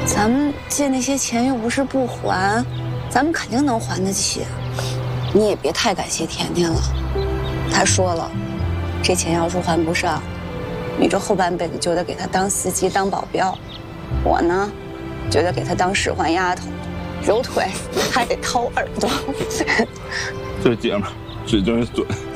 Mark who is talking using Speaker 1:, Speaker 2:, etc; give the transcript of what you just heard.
Speaker 1: 咱们借那些钱又不是不还，咱们肯定能还得起。你也别太感谢甜甜了，她说了，这钱要是还不上，你这后半辈子就得给她当司机、当保镖。我呢，就得给她当使唤丫头，揉腿还得掏耳朵。
Speaker 2: 这姐们儿嘴真是准。